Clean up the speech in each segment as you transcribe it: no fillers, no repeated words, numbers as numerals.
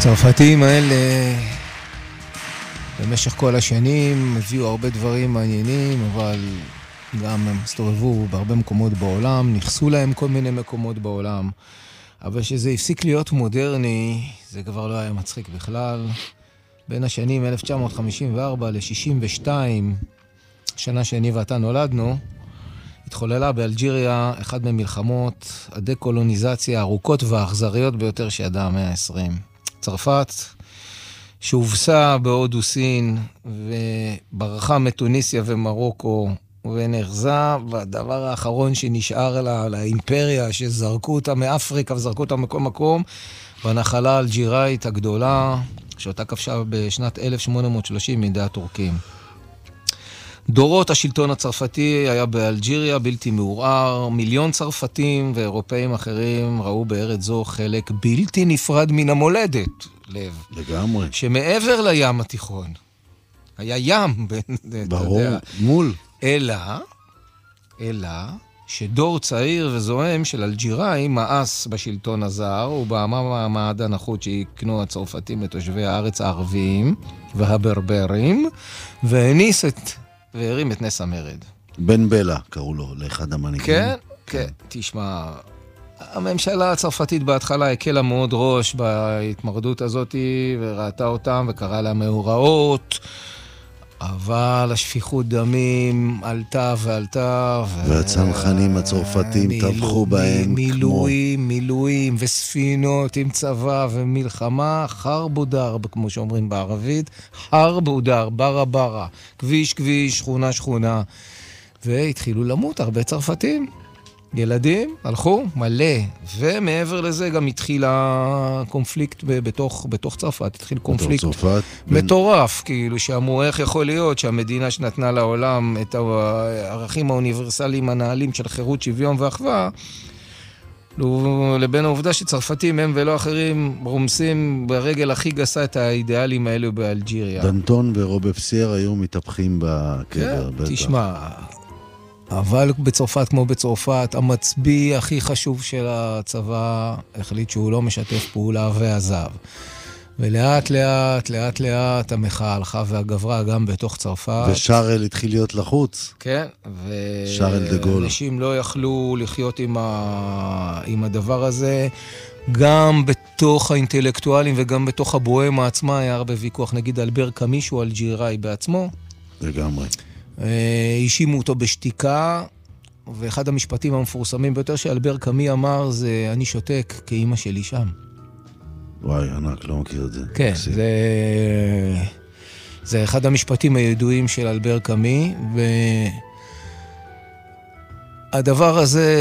הצרפתים האלה במשך כל השנים הביאו הרבה דברים מעניינים, אבל גם הם הסתובבו בהרבה מקומות בעולם, נכסו להם כל מיני מקומות בעולם. אבל שזה הפסיק להיות מודרני, זה כבר לא היה מצחיק בכלל. בין השנים 1954 ל-62, שנה שאני ואתה נולדנו, התחוללה באלג'יריה אחד ממלחמות הדקולוניזציה הארוכות והאכזריות ביותר שידעה המאה ה-20. צרפת, שהובסה בהודו סין וברחה מתוניסיה ומרוקו ונחזה, והדבר האחרון שנשאר לה, לאימפריה שזרקו אותה מאפריקה וזרקו אותה מכל מקום, בנחלה האלג'יראית הגדולה, שאותה כבשה בשנת 1830 מידי הטורקים. דורות השלטון הצרפתי היה באלג'יריה בלתי מעורער, מיליון צרפתים ואירופאים אחרים ראו בארץ זו חלק בלתי נפרד מן המולדת, לב. לגמרי. שמעבר לים התיכון, היה ים, ברור, מול. אלא שדור צעיר וזוהם של אלג'יראים מאס בשלטון הזר ובמעמד הנחות שיקנו הצרפתים לתושבי הארץ הערביים והברברים, והרים את נס המרד. בן בלה קראו לו, לאחד המנהיגים. כן, כן. תשמע, הממשלה הצרפתית בהתחלה הקלה מאוד ראש בהתמרדות הזאת, וראתה אותם וקראה לה מאורעות, אבל השפיכות דמים עלתה ועלתה. והצנחנים הצרפתים טבחו בהם מילואים וספינות עם צבא ומלחמה, חרבו דרב, כמו שאומרים בערבית, חרבו דרב, ברה ברה, כביש כביש, שכונה שכונה, והתחילו למות הרבה צרפתים. ילדים הלכו מלא, ומעבר לזה גם התחילה קונפליקט בתוך צרפת, התחיל קונפליקט מטורף, כאילו שאמרו איך יכול להיות שהמדינה שנתנה לעולם את הערכים האוניברסליים הנעלים של חירות, שוויון ואחווה, לבין העובדה שצרפתים הם ולא אחרים רומסים ברגל הכי גסה את האידיאלים האלו באלג'יריה. דנטון ורובספייר היו מתהפכים בקבר. כן, תשמע, אבל בצרפת כמו בצרפת, המצביא הכי חשוב של הצבא החליט שהוא לא משתף פעולה ועזב. ולאט לאט המחאה הלכה והגברה גם בתוך צרפת. ושארל התחיל להיות לחוץ. כן, שארל דה גול. ואנשים לא יכלו לחיות עם הדבר הזה. גם בתוך האינטלקטואלים וגם בתוך הבוהמה עצמה היה הרבה ויכוח. נגיד אלבר קאמי שהוא אלג'יראי בעצמו. לגמרי. האשימו אותו בשתיקה, ואחד המשפטים המפורסמים ביותר שאלבר קאמי אמר זה, אני שותק כאמא שלי שם. וואי, ענק, לא מכיר את זה. כן, זה אחד המשפטים הידועים של אלבר קאמי, והדבר הזה,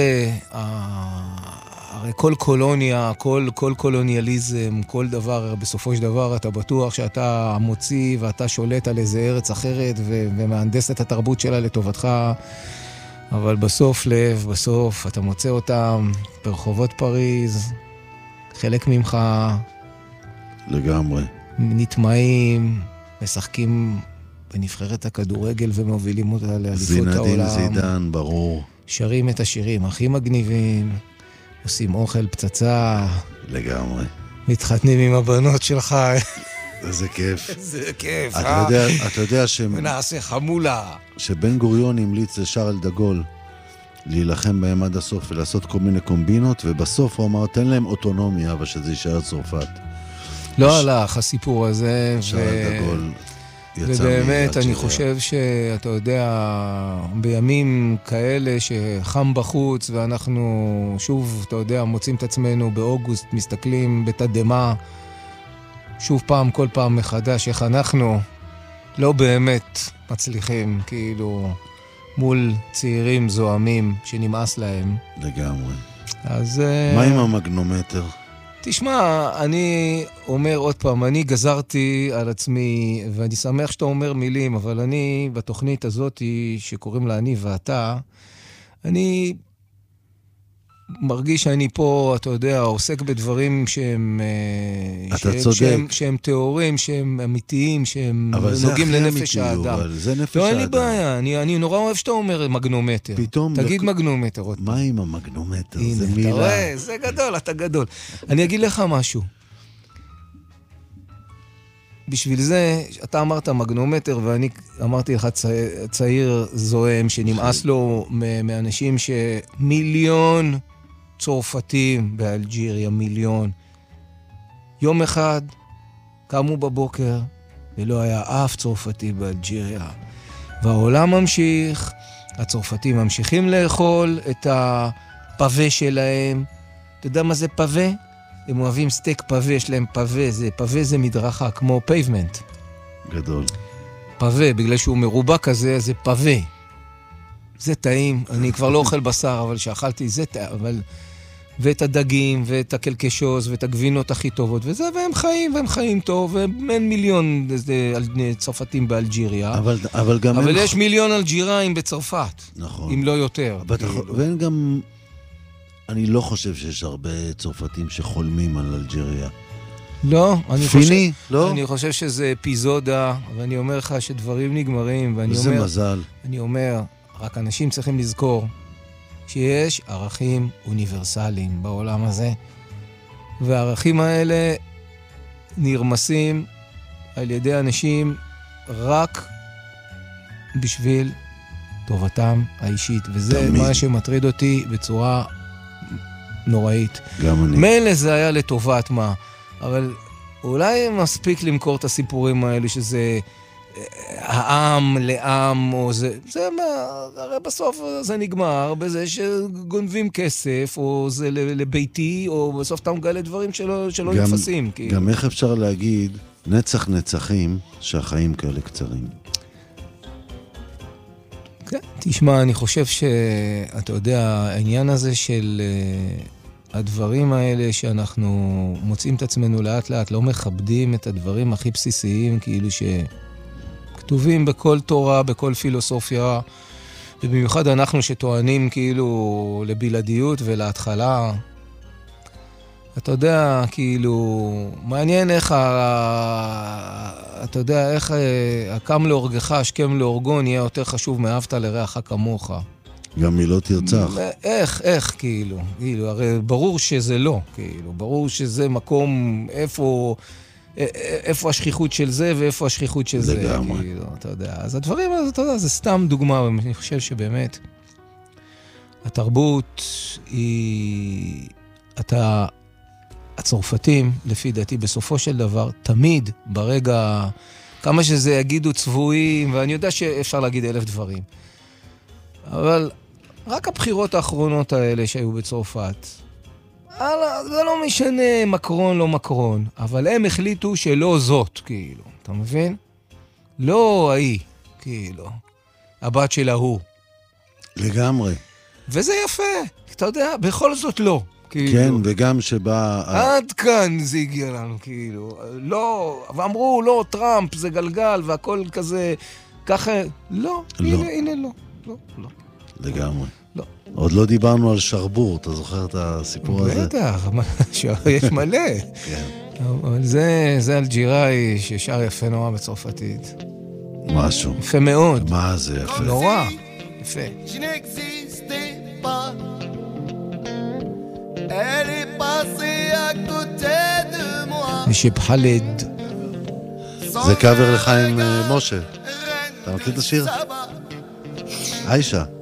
הרי כל קולוניה, כל קולוניאליזם, כל דבר, בסופו של דבר אתה בטוח שאתה מוציא ואתה שולט על איזה ארץ אחרת ומהנדס את התרבות שלה לטובתך, אבל בסוף אתה מוצא אותם ברחובות פריז, חלק ממך לגמרי נטמעים, משחקים בנבחרת הכדורגל ומובילים אותה לאליפות העולם. זידן, ברור. שרים את השירים הכי מגניבים, עושים אוכל פצצה. לגמרי. מתחתנים עם הבנות שלך. איזה כיף. איזה כיף, אתה יודע ונעשה חמולה. שבן גוריון המליץ לשארל דה גול להילחם בהם עד הסוף ולעשות כל מיני קומבינות, ובסוף הוא אמר, תן להם אוטונומיה, אבל שזה יישאר צרפת. לא הלך הסיפור הזה. שארל דה גול יצא ובאמת, אני חושב שאתה יודע, בימים כאלה שחם בחוץ, ואנחנו שוב, אתה יודע, מוצאים את עצמנו באוגוסט, מסתכלים בתדמה, שוב פעם, כל פעם מחדש, איך אנחנו לא באמת מצליחים, כאילו, מול צעירים זוהמים שנמאס להם. לגמרי. אז מה עם המגנומטר? תשמע, אני אומר עוד פעם, אני גזרתי על עצמי, ואני שמח שאתה אומר מילים, אבל אני בתוכנית הזאת שקוראים לה אני ואתה, אני מרגיש שאני פה, אתה יודע, עוסק בדברים שהם תיאורים, שהם אמיתיים, שהם נוגעים לנפש האדם. אבל זה נפש לא, האדם. אין לי בעיה, אני נורא אוהב שאתה אומר מגנומטר. תגיד מגנומטר עוד פעם. מה עם המגנומטר? הנה, זה מילה. אתה רואה, זה גדול, אתה גדול. אני אגיד לך משהו. בשביל זה, אתה אמרת מגנומטר, ואני אמרתי לך צעיר זוהם, שנמאס לו מאנשים שמיליון צורפתים באלג'יריה, מיליון. יום אחד קמו בבוקר, ולא היה אף צורפתי באלג'יריה. והעולם ממשיך, הצורפתים ממשיכים לאכול את הפווה שלהם. אתה יודע מה זה פווה? הם אוהבים סטייק פווה, יש להם פווה זה מדרכה, כמו פייבמנט. גדול. פווה, בגלל שהוא מרובע כזה, זה פווה. זה טעים, אני כבר לא אוכל בשר, אבל שאכלתי זה טעים, אבל... ואת הדגים, ואת הקלקשוס, ואת הגבינות הכי טובות, וזה, והם חיים טוב, ואין מיליון צרפתים באלג'יריה. אבל יש מיליון אלג'יראים בצרפת. נכון. אם לא יותר. ואין גם... אני לא חושב שיש הרבה צרפתים שחולמים על אלג'יריה. לא, אני חושב שזה אפיזודה, ואני אומר לך שדברים נגמרים, וזה מזל. אני אומר, רק אנשים צריכים לזכור, שיש ערכים אוניברסליים בעולם הזה, והערכים האלה נרמסים על ידי אנשים רק בשביל טובתם האישית, וזה תמיד. מה שמטריד אותי בצורה נוראית. גם אני. מילא זה היה לטובת מה, אבל אולי מספיק למכור את הסיפורים האלו שזה... העם לעם, או זה מה, הרי בסוף זה נגמר בזה שגונבים כסף, או זה לביתי, או בסוף אתה מגלה דברים שלא נתפסים. גם איך אפשר להגיד נצח נצחים שהחיים כאלה קצרים? כן, תשמע, אני חושב שאתה יודע, העניין הזה של הדברים האלה שאנחנו מוצאים את עצמנו לאט לאט, לא מכבדים את הדברים הכי בסיסיים, כאילו ש... כתובים בכל תורה, בכל פילוסופיה, ובמיוחד אנחנו שטוענים כאילו לבלעדיות ולהתחלה. אתה יודע, כאילו, מעניין איך, אתה יודע, איך הקם להורגך, השכם להורגון, יהיה יותר חשוב מאהבת לרעך כמוך. גם מילות תרצח. איך, כאילו, הרי ברור שזה לא, כאילו, ברור שזה מקום, איפה השכיחות של זה ואיפה השכיחות של זה. לגמרי. כאילו, אתה יודע. אז הדברים, אתה יודע, זה סתם דוגמה, ואני חושב שבאמת, התרבות היא... הצרפתים, לפי דעתי, בסופו של דבר, תמיד ברגע, כמה שזה יגידו צבועים, ואני יודע שאפשר להגיד 1000 דברים. אבל רק הבחירות האחרונות האלה שהיו בצרפת, זה לא משנה מקרון, לא מקרון, אבל הם החליטו שלא זאת, כאילו, אתה מבין? לא ההיא, כאילו, הבת של ההוא. לגמרי. וזה יפה, אתה יודע, בכל זאת לא. כאילו. כן, וגם שבא... עד כאן זה הגיע לנו, כאילו. לא, ואמרו, לא, טראמפ זה גלגל, והכל כזה, ככה, לא, הנה, לא. לגמרי. לא. עוד לא דיברנו על שרבור, אתה זוכר את הסיפור הזה? בטח, יש מלא. כן. אבל זה אלג'יראי ששר יפה נורא בצרפתית. משהו. יפה מאוד. מה זה יפה? נורא. יפה. ושבחלד. זה קאבר לחיים משה. אתה מכיר את השיר? עיישה.